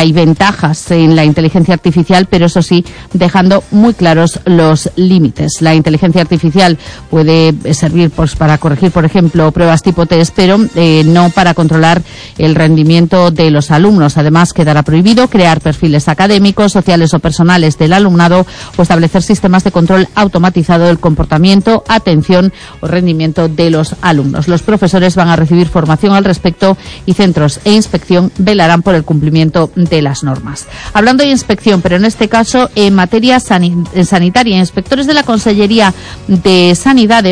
hay ventajas en la inteligencia artificial, pero eso sí, dejando muy claros los límites. La inteligencia artificial puede servir pues para corregir, por ejemplo, pruebas tipo test, pero no para controlar el rendimiento de los alumnos. Además, quedará prohibido crear perfiles académicos, sociales o personales del alumnado o establecer sistemas de control automatizado del comportamiento, atención o rendimiento de los alumnos. Los profesores van a recibir formación al respecto y centros e inspección velarán por el cumplimiento de las normas. Hablando de inspección, pero en este caso en materia sanitaria, inspectores de la Consellería de Sanidad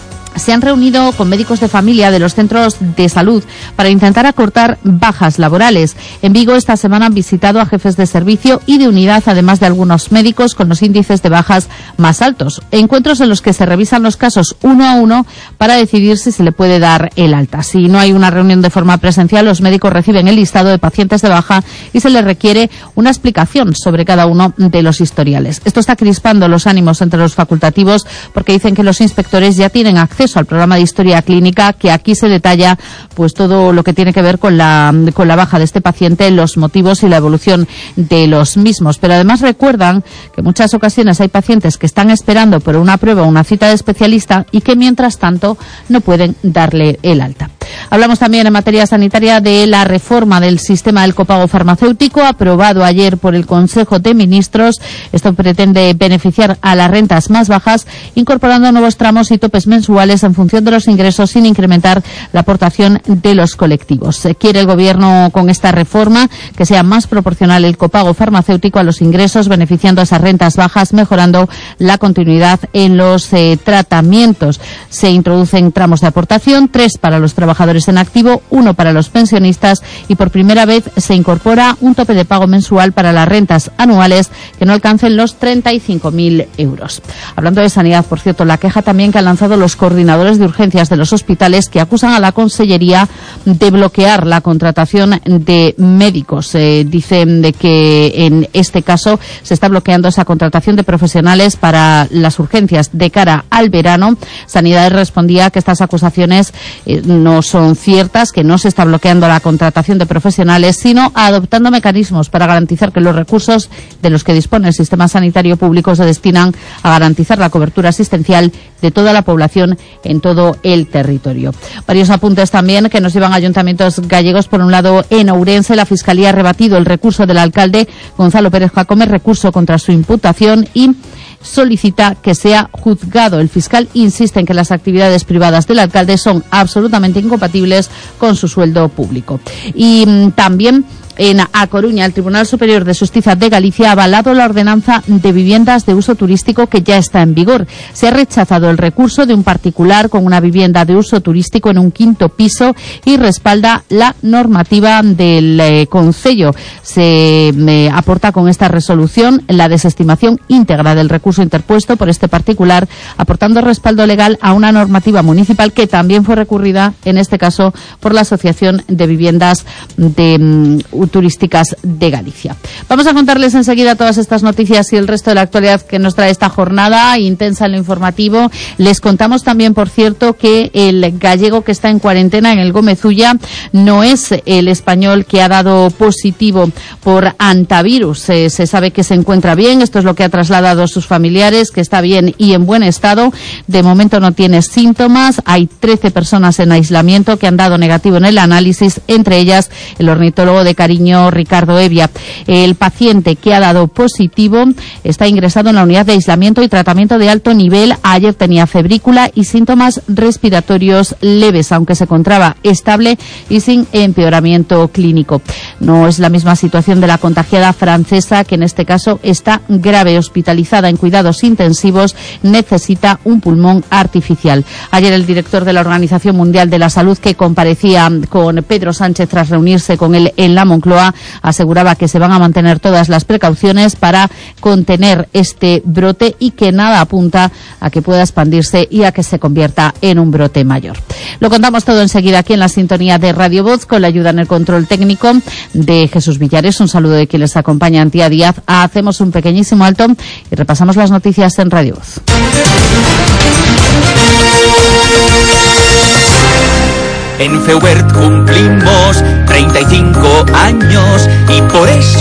se han reunido con médicos de familia de los centros de salud para intentar acortar bajas laborales. En Vigo esta semana han visitado a jefes de servicio y de unidad, además de algunos médicos con los índices de bajas más altos. Encuentros en los que se revisan los casos uno a uno para decidir si se le puede dar el alta. Si no hay una reunión de forma presencial, los médicos reciben el listado de pacientes de baja y se les requiere una explicación sobre cada uno de los historiales. Esto está crispando los ánimos entre los facultativos porque dicen que los inspectores ya tienen acceso al programa de historia clínica, que aquí se detalla pues todo lo que tiene que ver con la baja de este paciente, los motivos y la evolución de los mismos. Pero además recuerdan que en muchas ocasiones hay pacientes que están esperando por una prueba o una cita de especialista y que mientras tanto no pueden darle el alta. Hablamos también en materia sanitaria de la reforma del sistema del copago farmacéutico aprobado ayer por el Consejo de Ministros. Esto pretende beneficiar a las rentas más bajas, incorporando nuevos tramos y topes mensuales en función de los ingresos sin incrementar la aportación de los colectivos. Quiere el Gobierno con esta reforma que sea más proporcional el copago farmacéutico a los ingresos, beneficiando a esas rentas bajas, mejorando la continuidad en los tratamientos. Se introducen tramos de aportación, 3 para los trabajadores en activo, 1 para los pensionistas y por primera vez se incorpora un tope de pago mensual para las rentas anuales que no alcancen los 35.000 euros. Hablando de sanidad, por cierto, la queja también que han lanzado los coordinadores de urgencias de los hospitales que acusan a la Consellería de bloquear la contratación de médicos. Dicen de que en este caso se está bloqueando esa contratación de profesionales para las urgencias de cara al verano. Sanidad respondía que estas acusaciones no son ciertas, que no se está bloqueando la contratación de profesionales, sino adoptando mecanismos para garantizar que los recursos de los que dispone el sistema sanitario público se destinan a garantizar la cobertura asistencial de toda la población en todo el territorio. Varios apuntes también que nos llevan a ayuntamientos gallegos. Por un lado, en Ourense, la Fiscalía ha rebatido el recurso del alcalde Gonzalo Pérez Jacome, recurso contra su imputación, y solicita que sea juzgado. El fiscal insiste en que las actividades privadas del alcalde son absolutamente incompatibles con su sueldo público. Y también en A Coruña, el Tribunal Superior de Justicia de Galicia ha avalado la ordenanza de viviendas de uso turístico que ya está en vigor. Se ha rechazado el recurso de un particular con una vivienda de uso turístico en un 5º piso y respalda la normativa del concello. Se aporta con esta resolución la desestimación íntegra del recurso interpuesto por este particular, aportando respaldo legal a una normativa municipal que también fue recurrida, en este caso, por la Asociación de Viviendas Turísticas de Galicia. Vamos a contarles enseguida todas estas noticias y el resto de la actualidad que nos trae esta jornada intensa en lo informativo. Les contamos también, por cierto, que el gallego que está en cuarentena en el Gómez Ulla no es el español que ha dado positivo por antivirus. Se sabe que se encuentra bien, esto es lo que ha trasladado a sus familiares, que está bien y en buen estado. De momento no tiene síntomas. Hay 13 personas en aislamiento que han dado negativo en el análisis, entre ellas el ornitólogo de Cariño, Ricardo Evia. El paciente que ha dado positivo está ingresado en la unidad de aislamiento y tratamiento de alto nivel. Ayer tenía febrícula y síntomas respiratorios leves, aunque se encontraba estable y sin empeoramiento clínico. No es la misma situación de la contagiada francesa, que en este caso está grave, hospitalizada en cuidados intensivos, necesita un pulmón artificial. Ayer el director de la Organización Mundial de la Salud, que comparecía con Pedro Sánchez tras reunirse con él en la Moncloa, aseguraba que se van a mantener todas las precauciones para contener este brote y que nada apunta a que pueda expandirse y a que se convierta en un brote mayor. Lo contamos todo enseguida aquí en la sintonía de Radio Voz, con la ayuda en el control técnico de Jesús Villares. Un saludo de quien les acompaña, Antía Díaz. Hacemos un pequeñísimo alto y repasamos las noticias en Radio Voz. En Feubert cumplimos 35 años y por eso